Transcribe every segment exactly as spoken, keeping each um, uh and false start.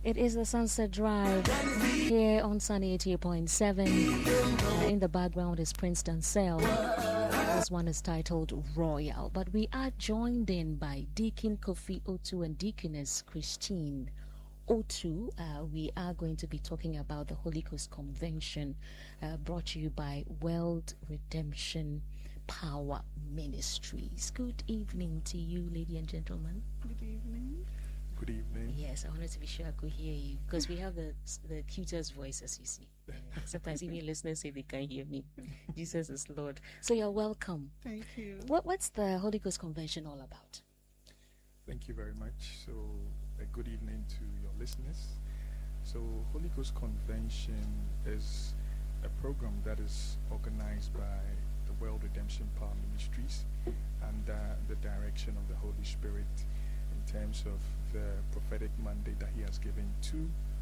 It is the Sunset Drive here on Sunny eighty-eight point seven. Uh, in the background is Prince Dancel. This one is titled Royal. But we are joined in by Deacon Kofi Otu and Deaconess Christine Otu. Uh, we are going to be talking about the Holy Ghost Convention uh, brought to you by World Redemption Power Ministries. Good evening to you, ladies and gentlemen. Good evening. Good evening. Yes, I wanted to be sure I could hear you because we have the the cutest voices, you see. Uh, sometimes even listeners say they can't hear me. Jesus is Lord. So you're welcome. Thank you. What What's the Holy Ghost Convention all about? Thank you very much. So, a good evening to your listeners. So, Holy Ghost Convention is a program that is organized by the World Redemption Power Ministries under the direction of the Holy Spirit in terms of the prophetic mandate that he has given to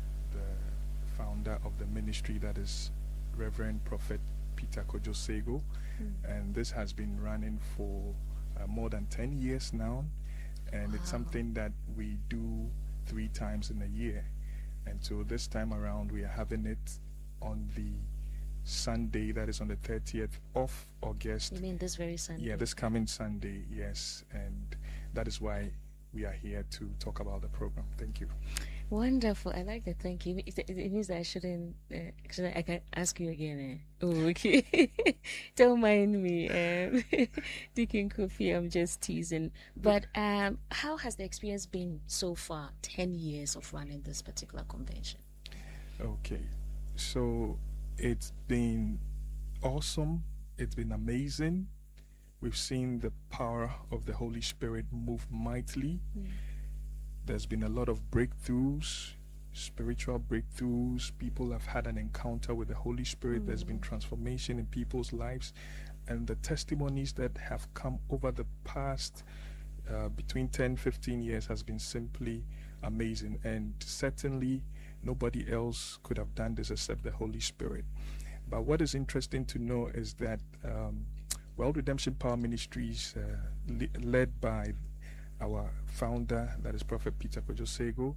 the founder of the ministry, that is Reverend Prophet Peter Kojosego. Mm. And this has been running for uh, more than ten years now. And wow. It's something that we do three times in a year. And so this time around, we are having it on the Sunday, that is on the thirtieth of August. You mean this very Sunday? Yeah, this coming Sunday, yes. And that is why we are here to talk about the program. Thank you. Wonderful. I like the thank you. It, it means that I shouldn't, uh, should I, I can ask you again. Eh? Oh, okay. Don't mind me. Um, Deacon Kofi, I'm just teasing. But um, how has the experience been so far, ten years of running this particular convention? Okay. So it's been awesome. It's been amazing. We've seen the power of the Holy Spirit move mightily. Mm. There's been a lot of breakthroughs, spiritual breakthroughs. People have had an encounter with the Holy Spirit. Mm. There's been transformation in people's lives. And the testimonies that have come over the past uh, between ten, fifteen years has been simply amazing. And certainly nobody else could have done this except the Holy Spirit. But what is interesting to know is that um, World Redemption Power Ministries, uh, le- led by our founder, that is Prophet Peter Kojosego,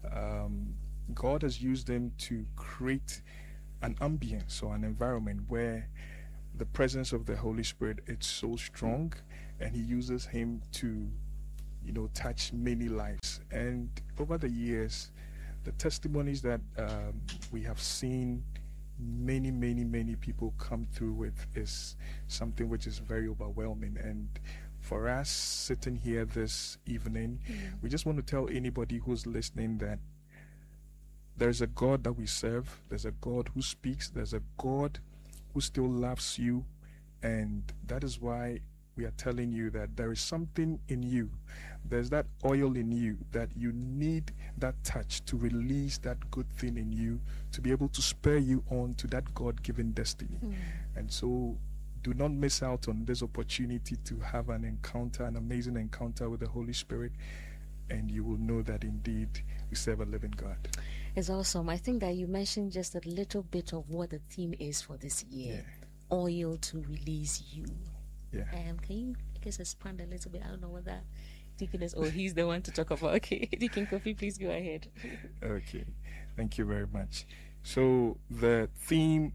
um, God has used them to create an ambience or an environment where the presence of the Holy Spirit is so strong, and He uses Him to, you know, touch many lives. And over the years, the testimonies that um, we have seen many, many, many people come through with is something which is very overwhelming. And for us sitting here this evening, mm. we just want to tell anybody who's listening that there's a God that we serve, there's a God who speaks, there's a God who still loves you, and that is why we are telling you that there is something in you. There's that oil in you that you need that touch to release that good thing in you to be able to spur you on to that God-given destiny. Mm. And so do not miss out on this opportunity to have an encounter, an amazing encounter with the Holy Spirit, and you will know that indeed we serve a living God. It's awesome. I think that you mentioned just a little bit of what the theme is for this year. Yeah. Oil to release you. Yeah. Um, can you, I guess, expand a little bit? I don't know what that Deacon is. Oh, he's the one to talk about. Okay, Deacon Kofi, please go ahead. Okay, thank you very much. So the theme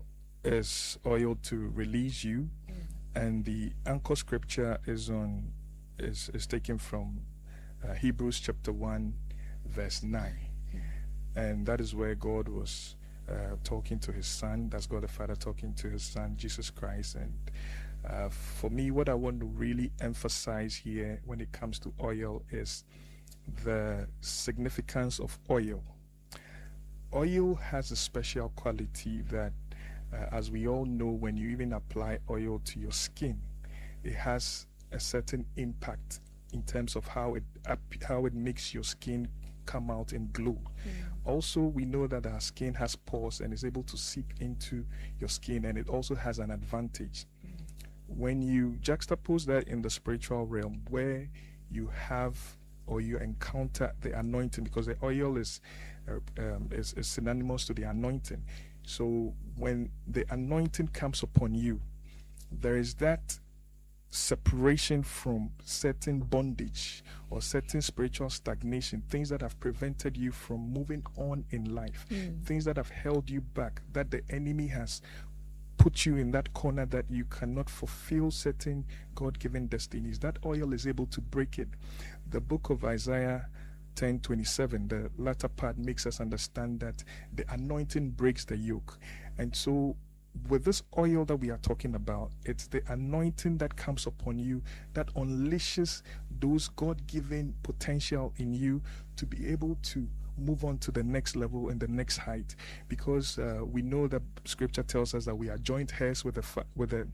is oil to release you, mm. and the anchor scripture is on is is taken from uh, Hebrews chapter one, verse nine, mm. and that is where God was uh, talking to His Son. That's God the Father talking to His Son Jesus Christ. And Uh, for me, what I want to really emphasize here when it comes to oil is the significance of oil. Oil has a special quality that, uh, as we all know, when you even apply oil to your skin, it has a certain impact in terms of how it how it makes your skin come out and glow. Mm. Also, we know that our skin has pores and is able to seep into your skin, and it also has an advantage. When you juxtapose that in the spiritual realm, where you have or you encounter the anointing, because the oil is, uh, um, is is synonymous to the anointing. So when the anointing comes upon you, there is that separation from certain bondage or certain spiritual stagnation, things that have prevented you from moving on in life, Mm. things that have held you back, that the enemy has put you in that corner that you cannot fulfill certain God-given destinies. That oil is able to break it. The book of Isaiah ten twenty-seven, the latter part, makes us understand that the anointing breaks the yoke. And so with this oil that we are talking about, it's the anointing that comes upon you that unleashes those God-given potential in you to be able to move on to the next level and the next height, because uh, we know that scripture tells us that we are joint heirs with the fa- with the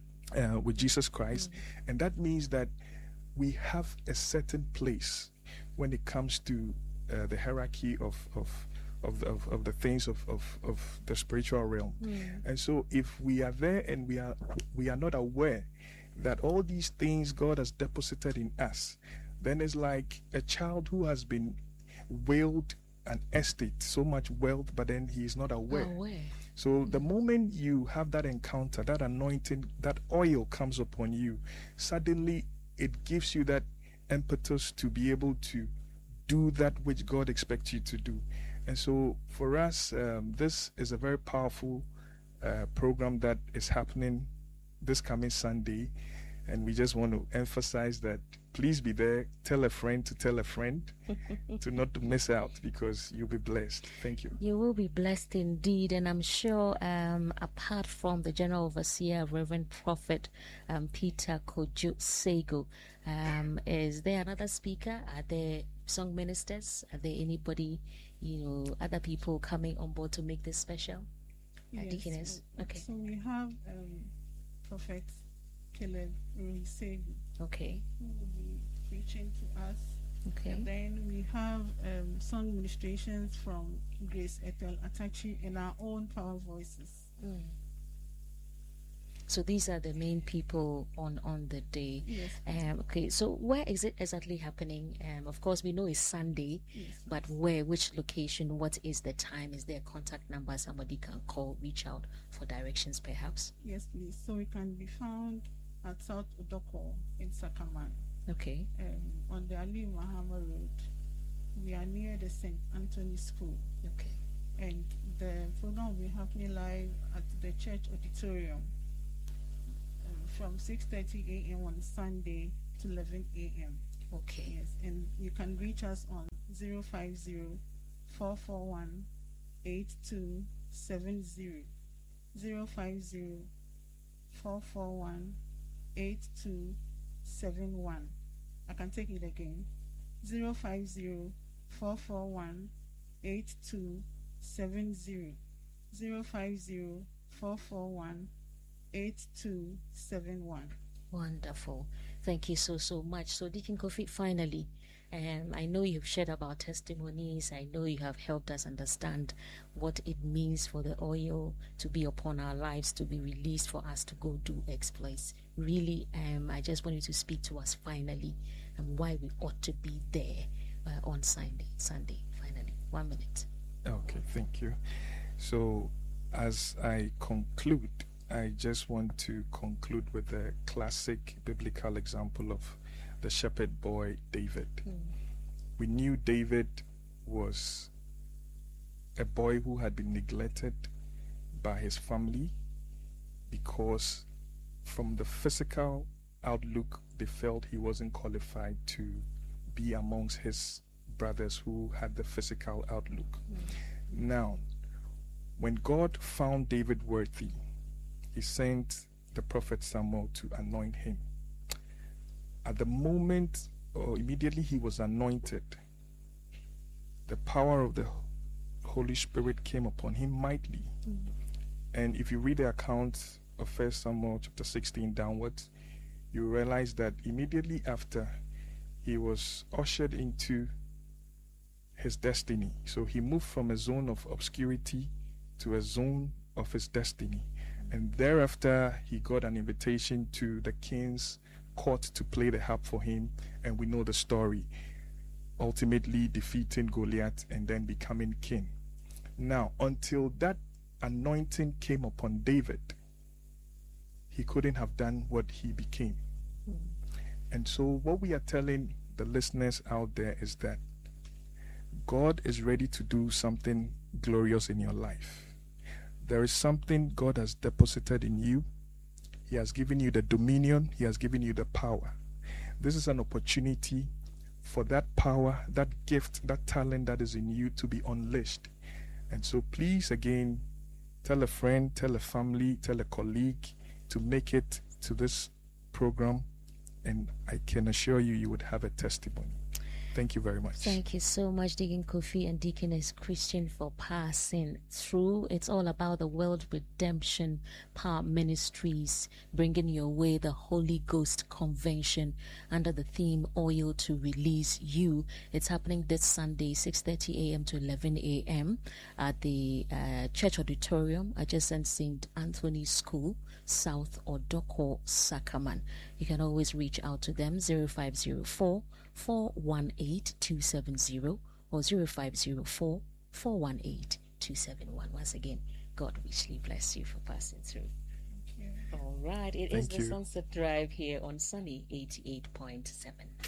uh, with Jesus Christ, mm. and that means that we have a certain place when it comes to uh, the hierarchy of of of, of, of the things of, of, of the spiritual realm. Mm. And so if we are there and we are we are not aware that all these things God has deposited in us, then it's like a child who has been willed an estate, so much wealth, but then he is not aware. Aware. So mm. the moment you have that encounter, that anointing, that oil comes upon you, suddenly it gives you that impetus to be able to do that which God expects you to do. And so for us, um, this is a very powerful uh, program that is happening this coming Sunday. And we just want to emphasize that please be there. Tell a friend to tell a friend to not to miss out, because you'll be blessed. Thank you. You will be blessed indeed. And I'm sure um, apart from the General Overseer, Reverend Prophet um, Peter Kojo Sego, um, is there another speaker? Are there song ministers? Are there anybody, you know, other people coming on board to make this special? Yes. Uh, Deaconess? Okay. So we have um, Prophet Caleb Segu, Okay. who will be preaching to us. Okay. And then we have um, song ministrations from Grace Ethel Atachi and our own power voices. Mm. So these are the main people on, on the day. Yes. Um, okay, so where is it exactly happening? Um, of course, we know it's Sunday, Yes. but where, which location, what is the time? Is there a contact number somebody can call, reach out for directions perhaps? Yes, please. So we can be found at South Odoko in Sakaman, Okay. um, on the Ali Mahama Road. We are near the Saint Anthony School. Okay. And the program will be happening live at the church auditorium um, from six thirty a.m. on Sunday to eleven a.m. Okay. Yes, and you can reach us on zero five zero, four four one, eight two seven zero, zero five zero, four four one, eight two seven one. I can take it again. zero five zero, four four one, eight two seven zero, zero five zero, four four one, eight two seven one. Wonderful. Thank you so, so much. So, Deacon Kofi, finally, um, I know you've shared about testimonies. I know you have helped us understand what it means for the oil to be upon our lives, to be released for us to go do exploits. Really, um, I just want you to speak to us finally and why we ought to be there uh, on Sunday. Sunday, finally. One minute. Okay, thank you. So, as I conclude, I just want to conclude with a classic biblical example of the shepherd boy David. Mm. We knew David was a boy who had been neglected by his family because from the physical outlook, they felt he wasn't qualified to be amongst his brothers who had the physical outlook. Mm. Now, when God found David worthy, he sent the prophet Samuel to anoint him. At the moment, or immediately he was anointed, the power of the Holy Spirit came upon him mightily. Mm. And if you read the account of First Samuel chapter sixteen downwards, you realize that immediately after, he was ushered into his destiny. So he moved from a zone of obscurity to a zone of his destiny. And thereafter, he got an invitation to the king's court to play the harp for him. And we know the story, ultimately defeating Goliath and then becoming king. Now, until that anointing came upon David, he couldn't have done what he became. And so, what we are telling the listeners out there is that God is ready to do something glorious in your life. There is something God has deposited in you. He has given you the dominion, He has given you the power. This is an opportunity for that power, that gift, that talent that is in you to be unleashed. And so please, again, tell a friend, tell a family, tell a colleague to make it to this program, and I can assure you, you would have a testimony. Thank you very much. Thank you so much, Deacon Kofi and Deaconess Christian, for passing through. It's all about the World Redemption Power Ministries bringing your way the Holy Ghost Convention under the theme Oil to Release You. It's happening this Sunday, six thirty a.m. to eleven a.m. at the uh, Church Auditorium adjacent Saint Anthony's School, South Odoko, Sakaman. You can always reach out to them, zero five zero four, four one eight, two seven zero or zero five zero four, four one eight, two seven one. Once again, God richly bless you for passing through. Thank you. All right, it Thank is the you. Sunset Drive here on Sunny eighty-eight point seven.